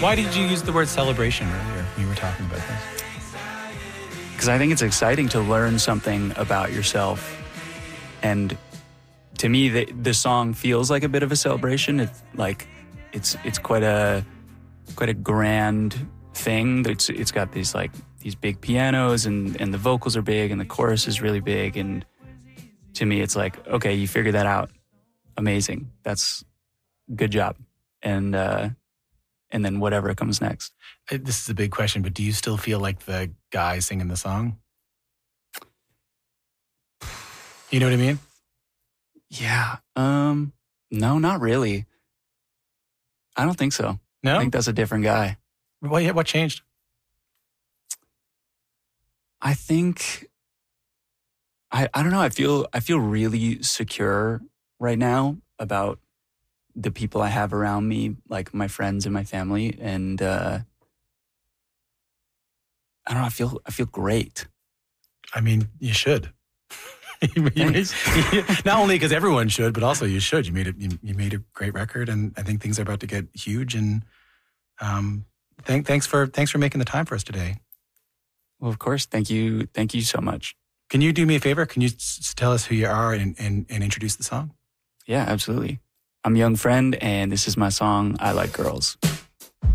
Why did you use the word celebration earlier when you were talking about this? Because I think it's exciting to learn something about yourself. And to me, the song feels like a bit of a celebration. It's quite a grand thing. It's got these big pianos and the vocals are big and the chorus is really big. And to me, it's like, okay, you figured that out. Amazing. That's good job. And then whatever comes next. This is a big question, but do you still feel like the guy singing the song? You know what I mean? Yeah. No, not really. I don't think so. No? I think that's a different guy. What changed? I think I don't know. I feel really secure right now about the people I have around me, like my friends and my family, and I don't know. I feel great. I mean, you should. Not only because everyone should, but also you should. You made a great record, and I think things are about to get huge. And thanks for making the time for us today. Well, of course. Thank you so much. Can you do me a favor? Can you tell us who you are and introduce the song? Yeah, absolutely. I'm Young Friend, and this is my song, I Like Girls.